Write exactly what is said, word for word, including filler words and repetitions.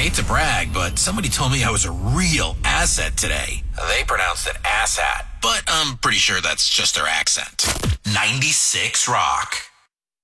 hate to brag, but somebody told me I was a real asset today. They pronounced it asshat, but I'm pretty sure that's just their accent. ninety-six Rock.